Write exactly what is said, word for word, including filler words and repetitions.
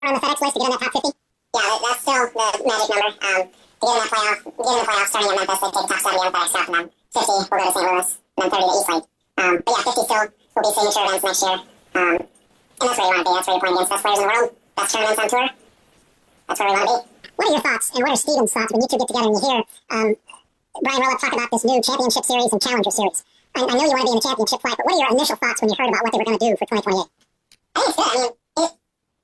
on the FedEx list to get in that top fifty? Yeah, that, that's still the magic number. Um, to get in that playoff, get in the playoffs starting at Memphis, they take the top seventy on the FedEx Cup, and then fifty will go to Saint Louis, and then thirty to Eastlake. Um, but yeah, fifty still will be signature events next year. Um, and that's where you want to be. That's where you're playing against best players in the world, best tournaments on tour. That's where we want to be. What are your thoughts, and what are Steven's thoughts when you two get together and you hear um, Brian Roloff talk about this new championship series and challenger series? I, I know you want to be in the championship fight, but what are your initial thoughts when you heard about what they were going to do for twenty twenty-eight? I think it's good. I mean,